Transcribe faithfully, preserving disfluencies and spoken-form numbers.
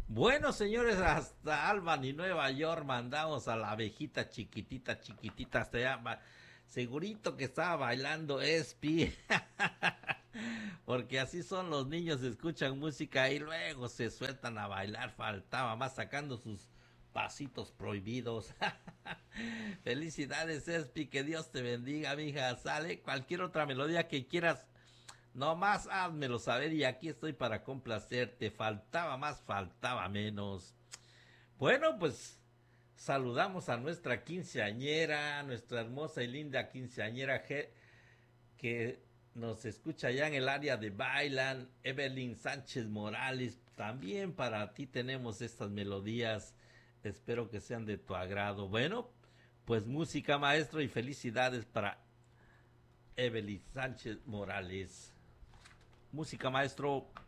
Bueno, señores, hasta Albany, Nueva York, mandamos a la abejita chiquitita, chiquitita, hasta allá. ba- Segurito que estaba bailando Espi. Porque así son los niños, escuchan música y luego se sueltan a bailar. Faltaba más sacando sus pasitos prohibidos. Felicidades, Espi, que Dios te bendiga, mija. Sale cualquier otra melodía que quieras. No más házmelo saber y aquí estoy para complacerte. Faltaba más, faltaba menos. Bueno, pues saludamos a nuestra quinceañera, nuestra hermosa y linda quinceañera que nos escucha allá en el área de Bailan, Evelyn Sánchez Morales. También para ti tenemos estas melodías. Espero que sean de tu agrado. Bueno, pues música maestro y felicidades para Evelyn Sánchez Morales. Música maestro.